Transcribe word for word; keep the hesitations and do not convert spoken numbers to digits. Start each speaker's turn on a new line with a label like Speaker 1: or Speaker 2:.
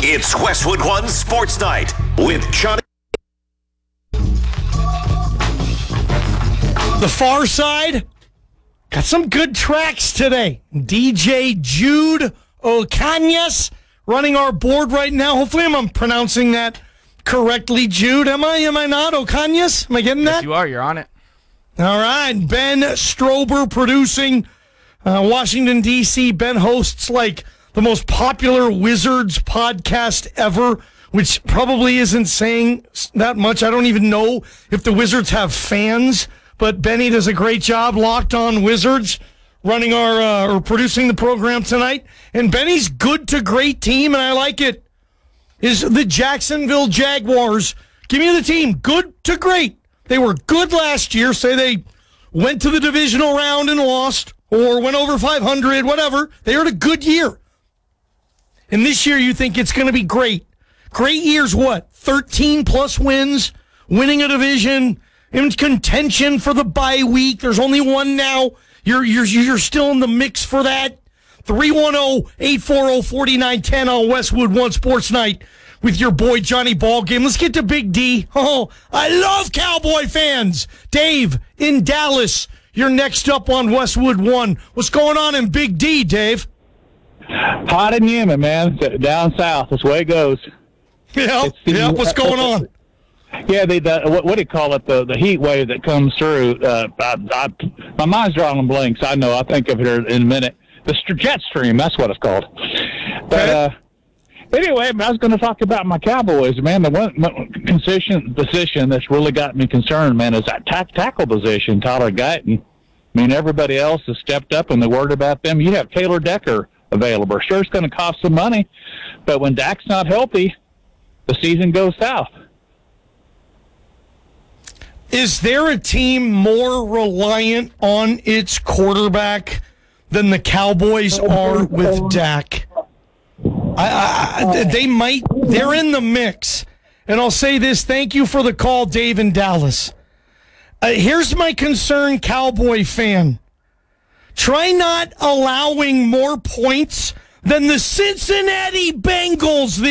Speaker 1: It's Westwood One Sports Night with Johnny.
Speaker 2: The Far Side got some good tracks today. D J Jude Ocañas running our board right now. Hopefully I'm pronouncing that correctly, Jude. Am I? Am I not? Ocañas? Am I getting that?
Speaker 3: Yes, you are. You're on it.
Speaker 2: All right. Ben Strober producing uh, Washington, D C Ben hosts like the most popular Wizards podcast ever, which probably isn't saying that much. I don't even know if the Wizards have fans, but Benny does a great job. Locked On Wizards running our uh, or producing the program tonight. And Benny's good to great team, and I like it, is the Jacksonville Jaguars. Give me the team. Good to great. They were good last year. Say they went to the divisional round and lost, or went over five hundred, whatever. They had a good year. And this year you think it's going to be great. Great year's what? thirteen plus wins, winning a division, in contention for the bye week. There's only one now. You're you're you're still in the mix for that. three one zero, eight four zero, four nine one zero on Westwood One Sports Night with your boy Johnny Ballgame. Let's get to Big D. Oh, I love Cowboy fans. Dave in Dallas, you're next up on Westwood One. What's going on in Big D, Dave?
Speaker 4: Hot in Yemen, man. Down south. That's the way it goes.
Speaker 2: Yeah,
Speaker 4: the,
Speaker 2: yeah. What's going on?
Speaker 4: Yeah, the, the what, what do you call it? The the heat wave that comes through. Uh, I, I, my mind's drawing on blanks. I know. I'll think of it in a minute. The jet stream. That's what it's called. But uh, anyway, I was going to talk about my Cowboys, man. The one, one position position that's really got me concerned, man, is that tack, tackle position. Tyler Guyton. I mean, everybody else has stepped up, and they worried about them. You have Taylor Decker available. Sure, it's going to cost some money, but when Dak's not healthy, the season goes south.
Speaker 2: Is there a team more reliant on its quarterback than the Cowboys are with Dak? I, I, they might. They're in the mix. And I'll say this. Thank you for the call, Dave in Dallas. Uh, here's my concern, Cowboy fan. Try not allowing more points than the Cincinnati Bengals